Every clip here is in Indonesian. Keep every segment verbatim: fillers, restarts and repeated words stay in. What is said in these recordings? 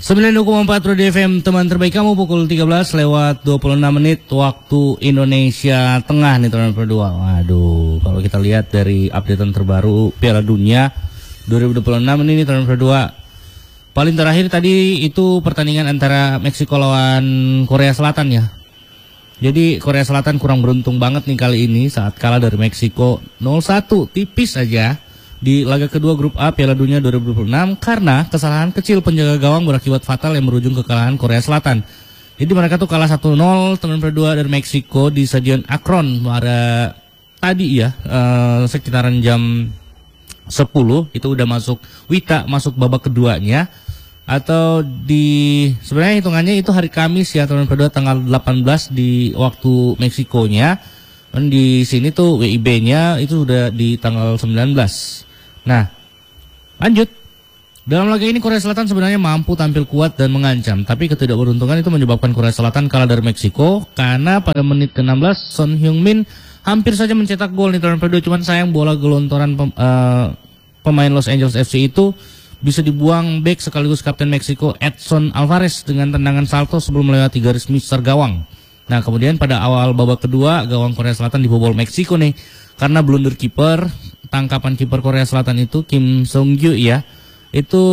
sembilan puluh koma empat Roda F M, teman terbaik kamu, pukul tiga belas lewat dua puluh enam menit waktu Indonesia Tengah nih teman berdua. Waduh, kalau kita lihat dari updatean terbaru Piala Dunia dua ribu dua puluh enam ini nih teman berdua. Paling terakhir tadi itu pertandingan antara Meksiko lawan Korea Selatan ya. Jadi Korea Selatan kurang beruntung banget nih kali ini saat kalah dari Meksiko nol satu, tipis aja di laga kedua grup A Piala Dunia dua ribu dua puluh enam karena kesalahan kecil penjaga gawang berakibat fatal yang berujung kekalahan Korea Selatan. Jadi mereka tuh kalah satu nol teman berdua dari Meksiko di Stadion Akron pada tadi ya, eh, sekitaran jam sepuluh itu udah masuk Wita, masuk babak keduanya. Atau di sebenarnya hitungannya itu hari Kamis ya teman berdua, tanggal delapan belas di waktu Meksikonya. Dan di sini tuh W I B-nya itu sudah di tanggal sembilan belas. Nah, lanjut. Dalam laga ini Korea Selatan sebenarnya mampu tampil kuat dan mengancam, tapi ketidakberuntungan itu menyebabkan Korea Selatan kalah dari Meksiko karena pada menit ke enam belas Son Heung-min hampir saja mencetak gol nih teman berdua, cuman sayang bola gelontoran pem, uh, pemain Los Angeles F C itu bisa dibuang bek sekaligus kapten Meksiko Edson Alvarez dengan tendangan salto sebelum melewati garis mister gawang. Nah, kemudian pada awal babak kedua gawang Korea Selatan dibobol Meksiko nih karena blunder kiper. Tangkapan kiper Korea Selatan itu Kim Sung-gyu ya, itu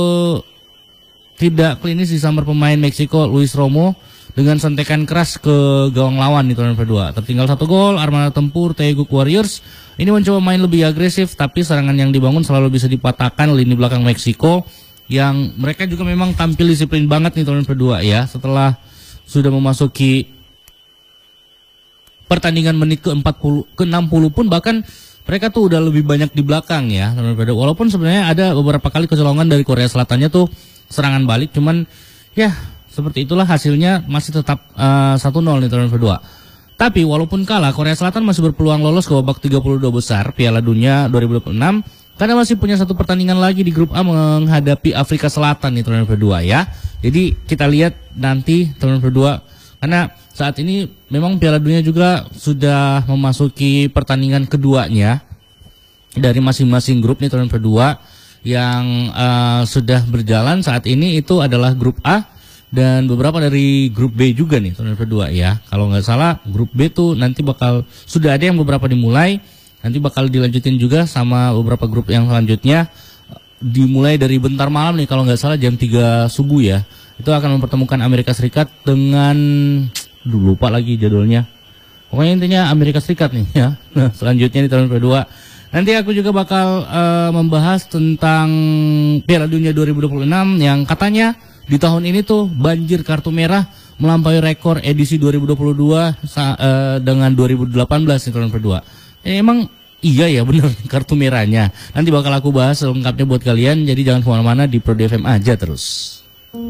tidak klinis disambar pemain Meksiko Luis Romo dengan sentekan keras ke gawang lawan di turnamen kedua. Tertinggal satu gol, armada tempur Taeguk Warriors ini mencoba main lebih agresif, tapi serangan yang dibangun selalu bisa dipatahkan lini belakang Meksiko yang mereka juga memang tampil disiplin banget nih turnamen kedua ya. Setelah sudah memasuki pertandingan menit ke empat puluh, ke enam puluh pun bahkan mereka tuh udah lebih banyak di belakang ya. Walaupun sebenarnya ada beberapa kali kecolongan dari Korea Selatannya tuh serangan balik, cuman ya seperti itulah hasilnya, masih tetap uh, satu nol nih turnamen kedua. Tapi walaupun kalah, Korea Selatan masih berpeluang lolos ke babak tiga puluh dua besar Piala Dunia dua ribu dua puluh enam karena masih punya satu pertandingan lagi di grup A menghadapi Afrika Selatan nih turnamen kedua ya. Jadi kita lihat nanti turnamen kedua, karena saat ini memang Piala Dunia juga sudah memasuki pertandingan keduanya dari masing-masing grup nih turnamen kedua yang uh, sudah berjalan saat ini itu adalah grup A dan beberapa dari grup B juga nih turnamen kedua ya. Kalau nggak salah grup B tuh nanti bakal sudah ada yang beberapa dimulai, nanti bakal dilanjutin juga sama beberapa grup yang selanjutnya dimulai dari bentar malam nih kalau nggak salah jam tiga subuh ya. Itu akan mempertemukan Amerika Serikat dengan, dulu lupa lagi jadwalnya. Pokoknya intinya Amerika Serikat nih ya. Nah, selanjutnya di tahun kedua nanti aku juga bakal uh, membahas tentang Piala Dunia dua ribu dua puluh enam yang katanya di tahun ini tuh banjir kartu merah melampaui rekor edisi dua ribu dua puluh dua uh, dengan dua ribu delapan belas di tahun kedua. Eh, emang iya ya bener kartu merahnya. Nanti bakal aku bahas lengkapnya buat kalian, jadi jangan kemana-mana, di Pro D F M aja terus.